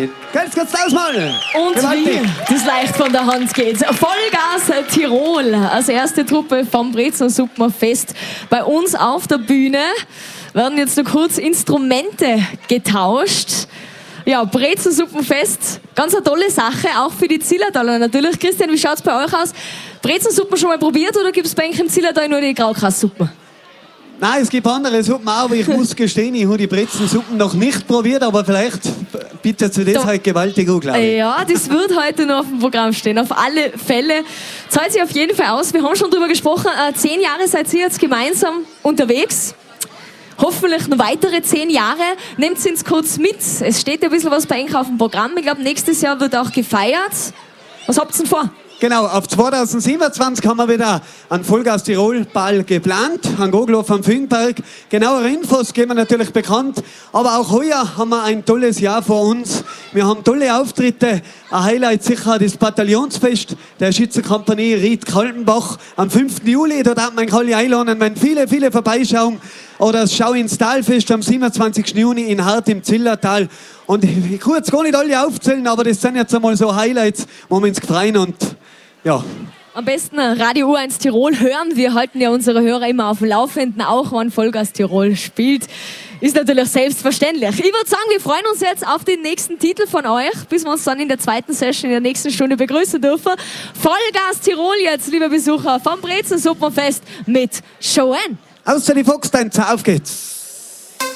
Jetzt geht's los mal. Und wie das leicht von der Hand geht. Vollgas Tirol, als erste Truppe vom Brezen Suppenfest. Bei uns auf der Bühne werden jetzt noch kurz Instrumente getauscht. Ja, Brezen Suppenfest, ganz eine tolle Sache, auch für die Zillertaler natürlich. Christian, wie schaut's bei euch aus? Brezensuppen schon mal probiert oder gibt's bei euch im Zillertal nur die Graukrasssuppen? Nein, es gibt andere Suppen auch, aber ich muss gestehen, ich habe die Brezensuppen noch nicht probiert, aber vielleicht bietet sich das halt gewaltig an, glaube ich. Ja, das wird heute noch auf dem Programm stehen, auf alle Fälle. Zahlt sich auf jeden Fall aus, wir haben schon drüber gesprochen, 10 Jahre seid ihr jetzt gemeinsam unterwegs. Hoffentlich noch weitere 10 Jahre. Nehmt uns kurz mit, es steht ein bisschen was bei euch auf dem Programm. Ich glaube, nächstes Jahr wird auch gefeiert. Was habt ihr denn vor? Genau, auf 2027 haben wir wieder einen Vollgas Tirol-Ball geplant, an Goglof am Füngberg. Genauere Infos geben wir natürlich bekannt, aber auch heuer haben wir ein tolles Jahr vor uns. Wir haben tolle Auftritte, ein Highlight sicher das Bataillonsfest der Schützenkompanie Ried-Kaltenbach am 5. Juli. Da darf man alle einladen, wenn viele vorbeischauen. Oder das Schau ins Talfest am 27. Juni in Hart im Zillertal. Und ich kann jetzt gar nicht alle aufzählen, aber das sind jetzt einmal so Highlights, wo wir uns freuen und ja. Am besten Radio U1 Tirol hören. Wir halten ja unsere Hörer immer auf dem Laufenden, auch wenn Vollgas Tirol spielt. Ist natürlich selbstverständlich. Ich würde sagen, wir freuen uns jetzt auf den nächsten Titel von euch, bis wir uns dann in der zweiten Session in der nächsten Stunde begrüßen dürfen. Vollgas Tirol jetzt, liebe Besucher, vom Brezen Suppenfest mit Joanne. Außer die Foxtänzer, auf geht's!